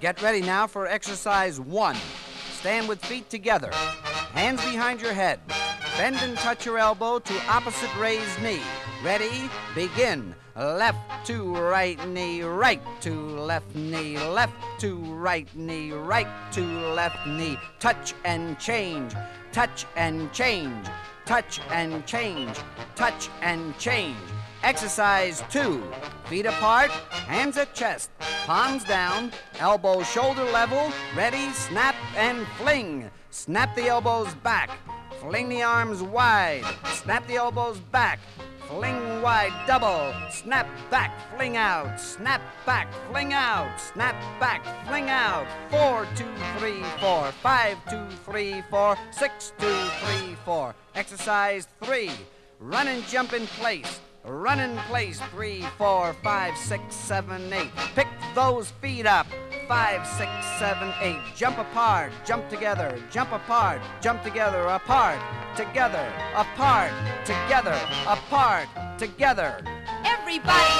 Get ready now for exercise 1. Stand with feet together, hands behind your head. Bend and touch your elbow to opposite raised knee. Ready? Begin. Left to right knee, right to left knee, left to right knee, right to left knee. Touch and change, touch and change, touch and change, touch and change. Exercise 2. Feet apart, hands at chest, palms down, elbows shoulder level. Ready, snap and fling. Snap the elbows back. Fling the arms wide. Snap the elbows back. Fling wide, double. Snap back, fling out. Snap back, fling out. Snap back, fling out. 4, 2, 3, 4. 5, 2, 3, 4. 6, 2, 3, 4. Exercise 3. Run and jump in place. Run in place. 3, 4, 5, 6, 7, 8. Pick those feet up. 5, 6, 7, 8. Jump apart, jump together, jump apart, jump together, apart, together, apart, together, apart, together. Everybody